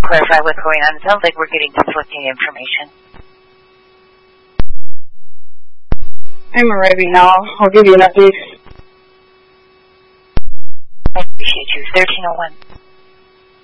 clarify what's going on. It sounds like we're getting conflicting information. I'm arriving now. I'll give you an update. I appreciate you. 1301.